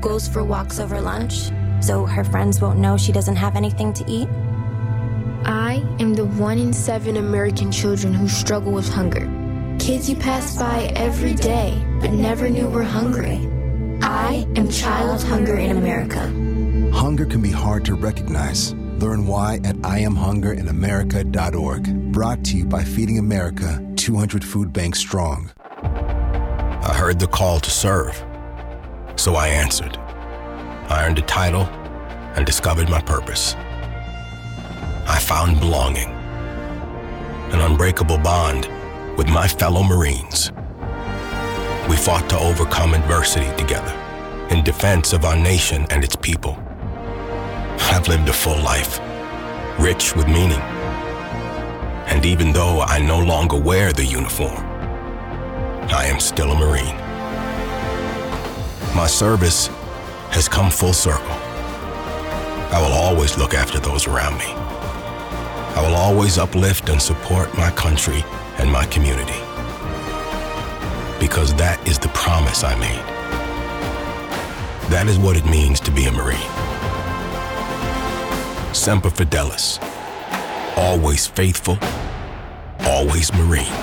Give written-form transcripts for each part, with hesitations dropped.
Goes for walks over lunch, so her friends won't know she doesn't have anything to eat. I am the 1 in 7 American children who struggle with hunger. Kids you pass by every day, but never knew were hungry. I am Child Hunger in America. Hunger can be hard to recognize. Learn why at IamHungerInAmerica.org. Brought to you by Feeding America, 200 Food Banks Strong. I heard the call to serve, so I answered. I earned a title and discovered my purpose. I found belonging, an unbreakable bond with my fellow Marines. We fought to overcome adversity together in defense of our nation and its people. I've lived a full life, rich with meaning. And even though I no longer wear the uniform, I am still a Marine. My service has come full circle. I will always look after those around me. I will always uplift and support my country and my community. Because that is the promise I made. That is what it means to be a Marine. Semper Fidelis. Always faithful, always Marine.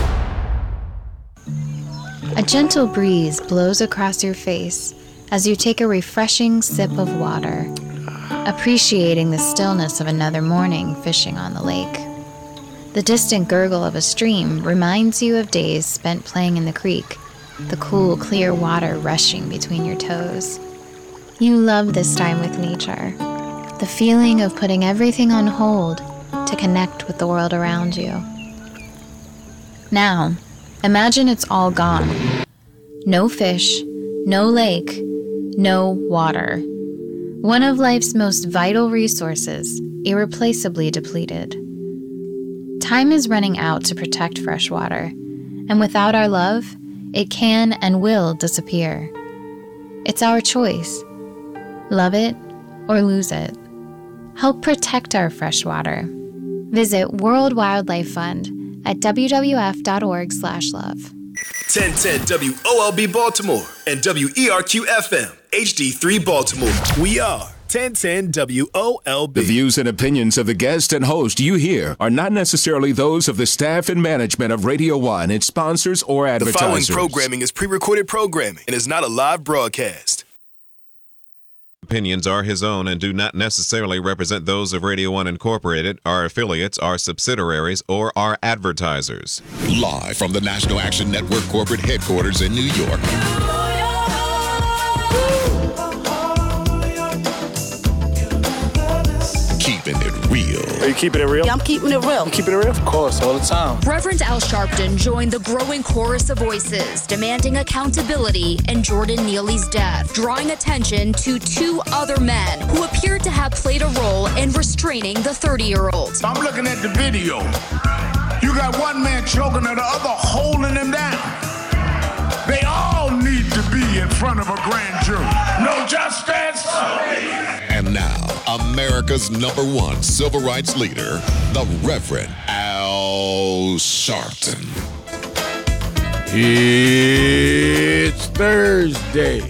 A gentle breeze blows across your face as you take a refreshing sip of water, appreciating the stillness of another morning fishing on the lake. The distant gurgle of a stream reminds you of days spent playing in the creek, the cool, clear water rushing between your toes. You love this time with nature, the feeling of putting everything on hold to connect with the world around you. Now, imagine it's all gone. No fish, no lake, no water. One of life's most vital resources, irreplaceably depleted. Time is running out to protect fresh water, and without our love, it can and will disappear. It's our choice. Love it or lose it. Help protect our fresh water. Visit World Wildlife Fund at wwf.org/love. 1010 WOLB Baltimore and WERQ-FM HD3 Baltimore. We are 1010 WOLB. The views and opinions of the guest and host you hear are not necessarily those of the staff and management of Radio 1, its sponsors, or advertisers. The following programming is pre-recorded programming and is not a live broadcast. Opinions are his own and do not necessarily represent those of Radio 1 Incorporated, our affiliates, our subsidiaries, or our advertisers. Live from the National Action Network corporate headquarters in New York. Keeping it real. Are you keeping it real? Yeah, I'm keeping it real. You keeping it real? Of course, all the time. Reverend Al Sharpton joined the growing chorus of voices demanding accountability in Jordan Neely's death, drawing attention to 2 other men who appeared to have played a role in restraining the 30-year-old. I'm looking at the video. You got one man choking and the other holding him down. They all need to be in front of a grand jury. No justice. And now, America's #1 civil rights leader, the Reverend Al Sharpton. It's Thursday,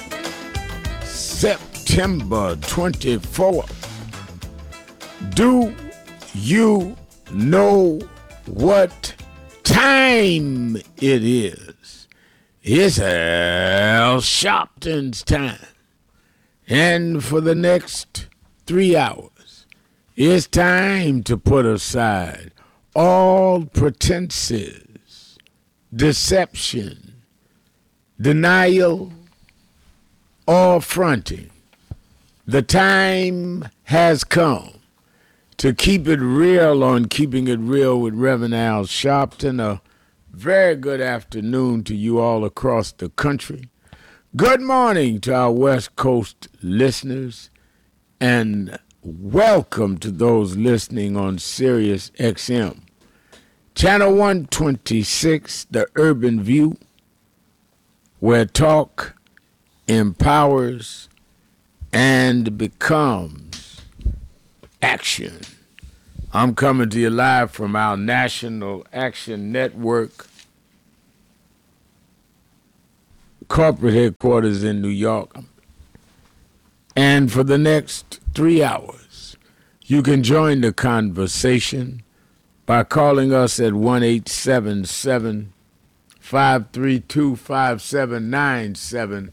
September 24th. Do you know what time it is? It's Al Sharpton's time. And for the next 3 hours, it's time to put aside all pretenses, deception, denial, or fronting. The time has come to keep it real on Keeping It Real with Reverend Al Sharpton. A very good afternoon to you all across the country. Good morning to our West Coast listeners, and welcome to those listening on Sirius XM. Channel 126, The Urban View, where talk empowers and becomes action. I'm coming to you live from our National Action Network corporate headquarters in New York. And for the next 3 hours, you can join the conversation by calling us at 1-877-532-5797,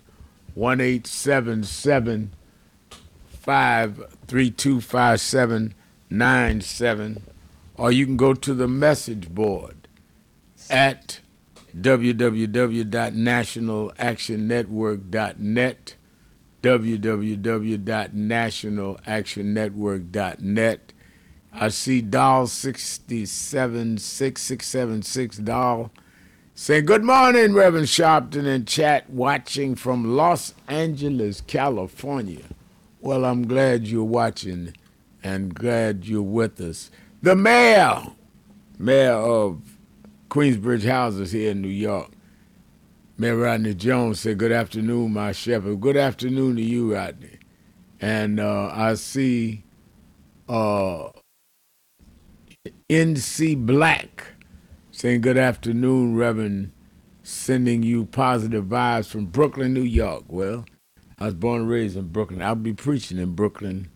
1-877-532-5797, or you can go to the message board at www.nationalactionnetwork.net, www.nationalactionnetwork.net. I see Doll 676 Doll saying, good morning, Reverend Sharpton in chat, watching from Los Angeles, California. Well, I'm glad you're watching and glad you're with us. The mayor of Queensbridge Houses here in New York, Mayor Rodney Jones, said, good afternoon, my shepherd. Good afternoon to you, Rodney. And I see NC Black saying, good afternoon, Reverend, sending you positive vibes from Brooklyn, New York. Well, I was born and raised in Brooklyn. I'll be preaching in Brooklyn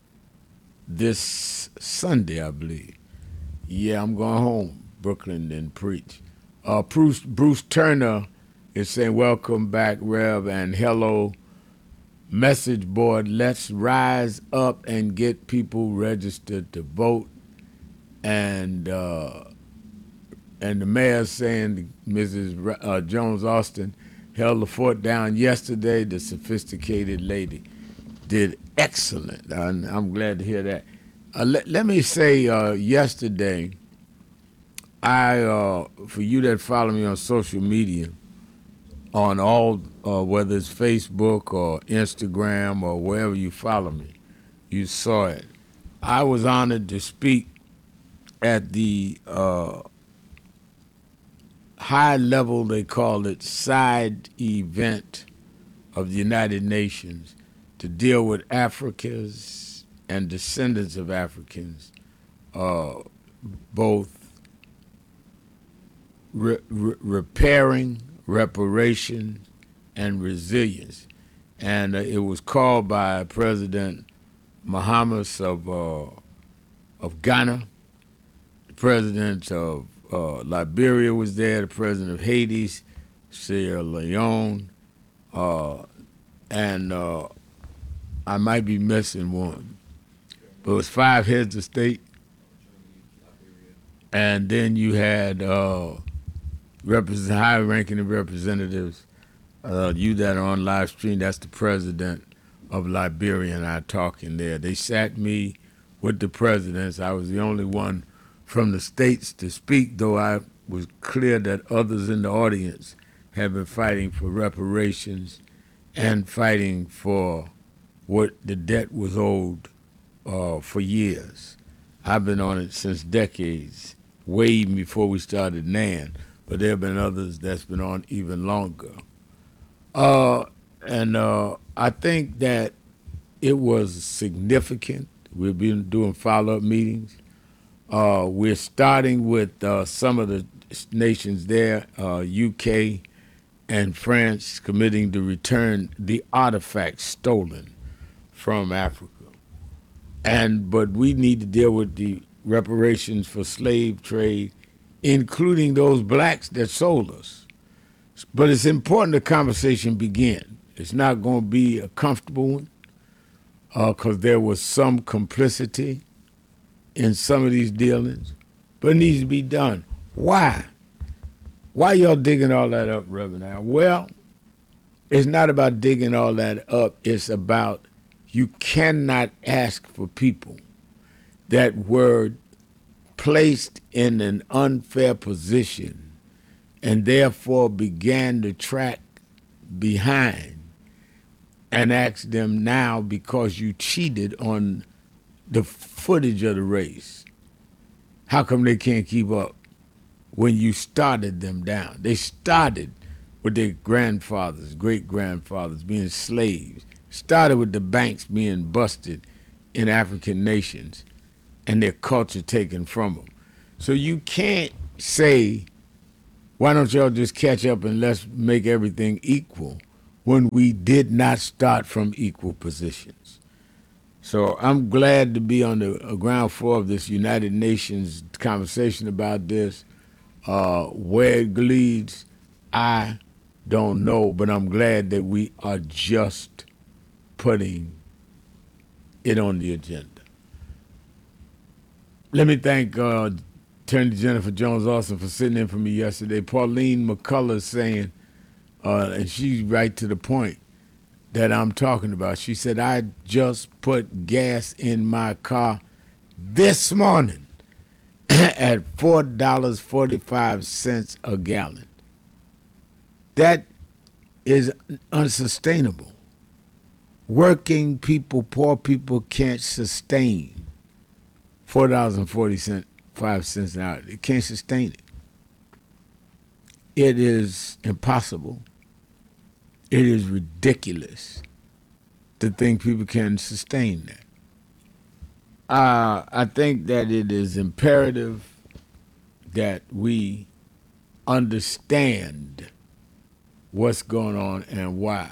this Sunday, I believe. Yeah, I'm going home, Brooklyn, and preach. Bruce Turner is saying, welcome back, Rev, and hello, message board. Let's rise up and get people registered to vote. And the mayor saying, Mrs. Jones Austin held the fort down yesterday. The sophisticated lady did excellent. I'm glad to hear that. Let me say, yesterday, for you that follow me on social media, on all, whether it's Facebook or Instagram or wherever you follow me, you saw it. I was honored to speak at the high level, they call it, side event of the United Nations to deal with Africans and descendants of Africans, both repairing, reparation, and resilience. And it was called by President Mahama of Ghana. The president of Liberia was there, the president of Haiti, Sierra Leone, and I might be missing one. But it was 5 heads of state. And then you had high-ranking representatives, you that are on live stream, that's the president of Liberia and I talking there. They sat me with the presidents. I was the only one from the states to speak, though I was clear that others in the audience have been fighting for reparations and fighting for what the debt was owed for years. I've been on it since decades, way even before we started NAN, but there have been others that's been on even longer. And I think that it was significant. We've been doing follow-up meetings. We're starting with some of the nations there, UK and France, committing to return the artifacts stolen from Africa. But we need to deal with the reparations for slave trade, including those blacks that sold us. But it's important the conversation begin. It's not going to be a comfortable one, because there was some complicity in some of these dealings, but it needs to be done. Why? Why y'all digging all that up, Reverend Al? Well, it's not about digging all that up. It's about you cannot ask for people that were placed in an unfair position and therefore began to track behind and ask them now, because you cheated on the footage of the race, how come they can't keep up when you started them down? They started with their grandfathers, great-grandfathers being slaves, started with the banks being busted in African nations and their culture taken from them. So you can't say, why don't y'all just catch up and let's make everything equal, when we did not start from equal positions. So I'm glad to be on the ground floor of this United Nations conversation about this. Where it leads, I don't know, but I'm glad that we are just putting it on the agenda. Let me thank Attorney Jennifer Jones-Austin for sitting in for me yesterday. Pauline McCullough saying, and she's right to the point that I'm talking about. She said, I just put gas in my car this morning at $4.45 a gallon. That is unsustainable. Working people, poor people can't sustain $4.45 an hour. They can't sustain it. It is impossible. It is ridiculous to think people can sustain that. I think that it is imperative that we understand what's going on and why.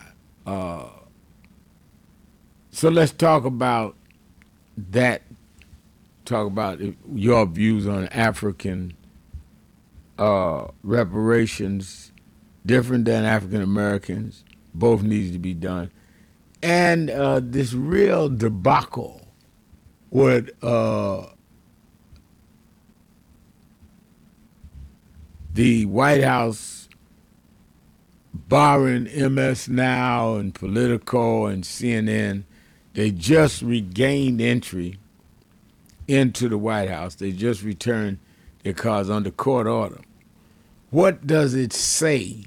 So let's talk about that. Talk about your views on African reparations, different than African Americans. Both needs to be done. And this real debacle with the White House barring MS Now and Politico and CNN. They just regained entry into the White House. They just returned their cars under court order. What does it say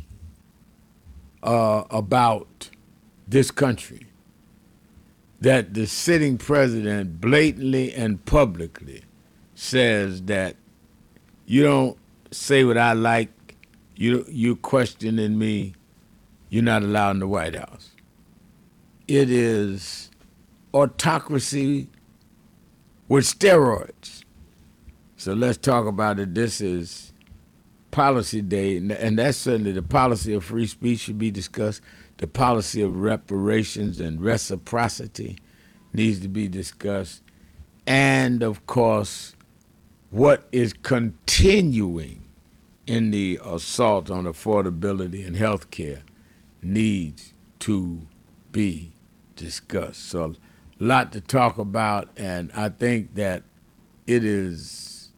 about this country that the sitting president blatantly and publicly says that you don't say what I like, you questioning me, you're not allowed in the White House? It is autocracy with steroids. So let's talk about it. This is Policy Day, and that's certainly the policy of free speech should be discussed. The policy of reparations and reciprocity needs to be discussed. And, of course, what is continuing in the assault on affordability and health care needs to be discussed. So a lot to talk about, and I think that it is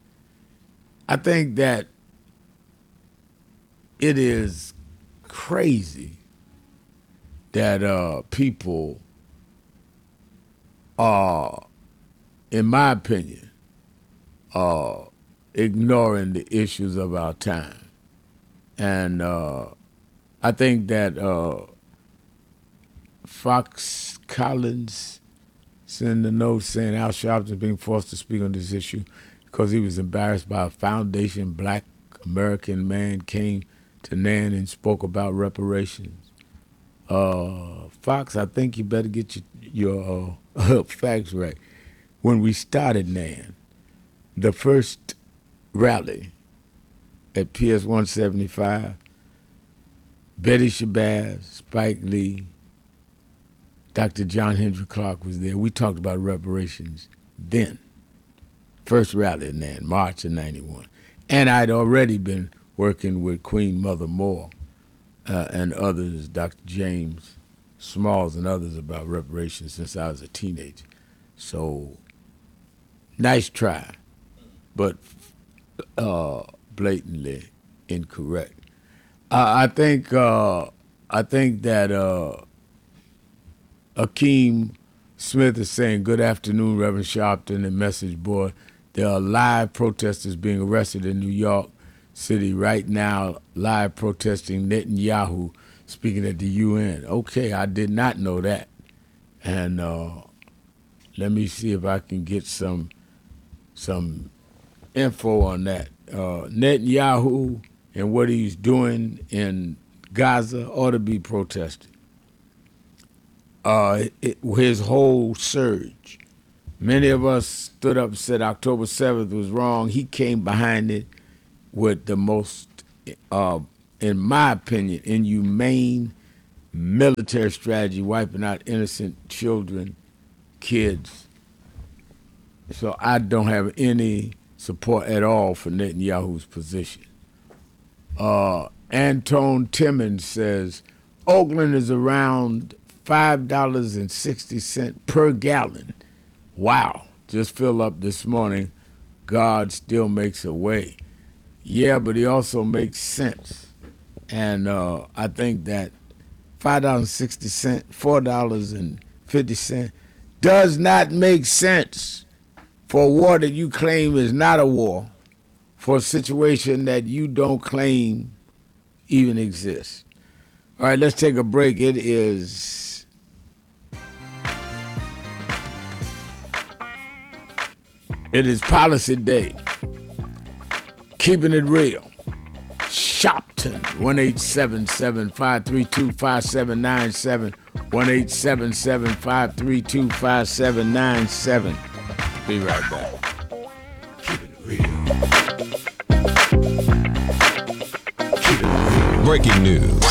crazy that people are, in my opinion, ignoring the issues of our time. And I think that Fox Collins sent a note saying Al Sharpton is being forced to speak on this issue because he was embarrassed by a foundation black American man came to NAN and spoke about reparations. Fox, I think you better get your facts right. When we started NAN, the first rally at PS 175, Betty Shabazz, Spike Lee, Dr. John Henry Clark was there. We talked about reparations then. First rally in NAN, March of 91. And I'd already been working with Queen Mother Moore and others, Dr. James Smalls and others about reparations since I was a teenager. So, nice try, but blatantly incorrect. I think that Akeem Smith is saying, good afternoon, Reverend Sharpton and message board. There are live protesters being arrested in New York City right now, live protesting Netanyahu speaking at the UN. Okay, I did not know that. And let me see if I can get some info on that. Netanyahu and what he's doing in Gaza ought to be protested. His whole surge. Many of us stood up and said October 7th was wrong. He came behind it with the most, in my opinion, inhumane military strategy, wiping out innocent children, kids. So I don't have any support at all for Netanyahu's position. Antone Timmons says, Oakland is around $5.60 per gallon. Wow, just filled up this morning. God still makes a way. Yeah, but he also makes sense. And I think that $5.60, $4.50 does not make sense for a war that you claim is not a war, for a situation that you don't claim even exists. All right, let's take a break. It is Policy Day. Keeping it real. Shopton, 1-877-532-5797, 1-877-532-5797. Be right back. Keep it real. Breaking news.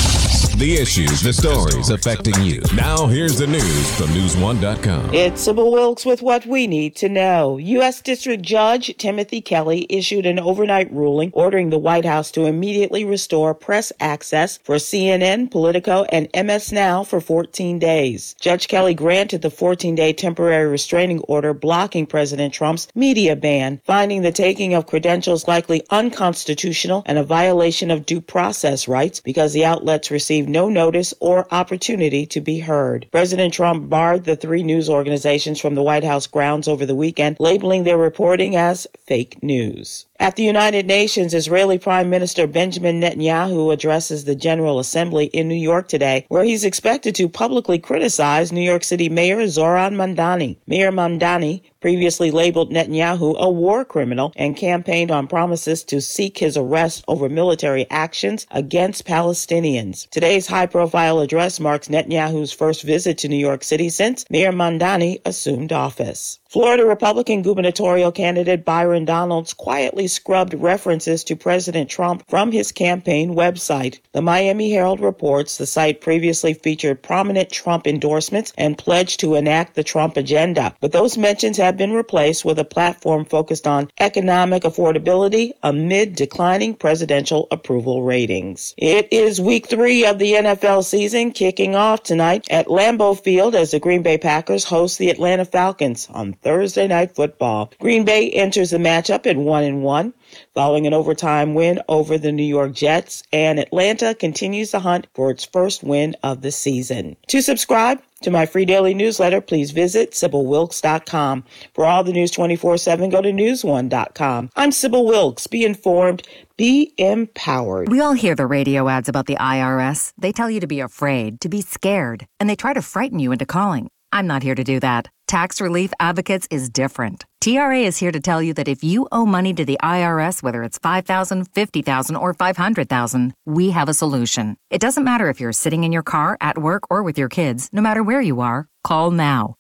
The issues, the stories affecting you. Now here's the news from News1.com. It's Sybil Wilkes with what we need to know. U.S. District Judge Timothy Kelly issued an overnight ruling ordering the White House to immediately restore press access for CNN, Politico, and MS Now for 14 days. Judge Kelly granted the 14-day temporary restraining order blocking President Trump's media ban, finding the taking of credentials likely unconstitutional and a violation of due process rights because the outlets received no notice or opportunity to be heard. President Trump barred the 3 news organizations from the White House grounds over the weekend, labeling their reporting as fake news. At the United Nations, Israeli Prime Minister Benjamin Netanyahu addresses the General Assembly in New York today, where he's expected to publicly criticize New York City Mayor Zohran Mamdani. Mayor Mamdani previously labeled Netanyahu a war criminal and campaigned on promises to seek his arrest over military actions against Palestinians. Today's high-profile address marks Netanyahu's first visit to New York City since Mayor Mamdani assumed office. Florida Republican gubernatorial candidate Byron Donalds quietly scrubbed references to President Trump from his campaign website. The Miami Herald reports the site previously featured prominent Trump endorsements and pledged to enact the Trump agenda, but those mentions have been replaced with a platform focused on economic affordability amid declining presidential approval ratings. It is week 3 of the NFL season, kicking off tonight at Lambeau Field as the Green Bay Packers host the Atlanta Falcons on Thursday Night Football. Green Bay enters the matchup at 1-1, following an overtime win over the New York Jets, and Atlanta continues the hunt for its first win of the season. To subscribe to my free daily newsletter, please visit SybilWilkes.com. For all the news 24/7, go to News1.com. I'm Sybil Wilkes. Be informed, be empowered. We all hear the radio ads about the IRS. They tell you to be afraid, to be scared, and they try to frighten you into calling. I'm not here to do that. Tax Relief Advocates is different. TRA is here to tell you that if you owe money to the IRS, whether it's $5,000, $50,000, or $500,000, we have a solution. It doesn't matter if you're sitting in your car, at work, or with your kids. No matter where you are, call now.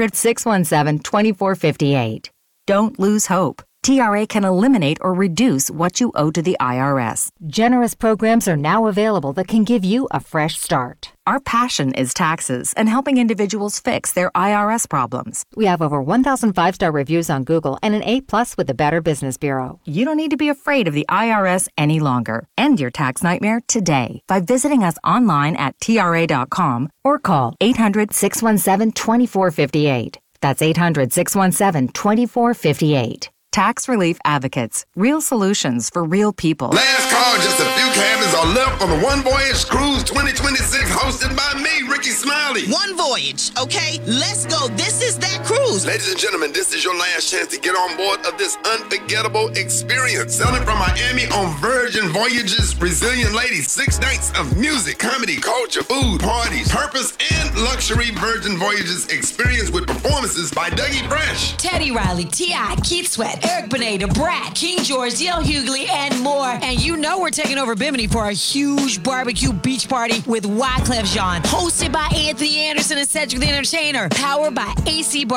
800-617-2458. Don't lose hope. TRA can eliminate or reduce what you owe to the IRS. Generous programs are now available that can give you a fresh start. Our passion is taxes and helping individuals fix their IRS problems. We have over 1,000 5-star reviews on Google and an A+ with the Better Business Bureau. You don't need to be afraid of the IRS any longer. End your tax nightmare today by visiting us online at TRA.com or call 800-617-2458. That's 800-617-2458. Tax Relief Advocates. Real solutions for real people. Last call, just a few cabins are left on the One Voyage Cruise 2026 hosted by me, Ricky Smiley. One Voyage, okay? Let's go. This is that cruise. Ladies and gentlemen, this is your last chance to get on board of this unforgettable experience. Sailing from Miami on Virgin Voyages, Resilient Ladies. 6 nights of music, comedy, culture, food, parties, purpose, and luxury Virgin Voyages experience with performances by Dougie Fresh, Teddy Riley, T.I., Keith Sweat, Eric Benet, Brat, King George, D.L. Hughley, and more. And you know we're taking over Bimini for a huge barbecue beach party with Wyclef Jean, hosted by Anthony Anderson and Cedric the Entertainer, powered by AC Bar.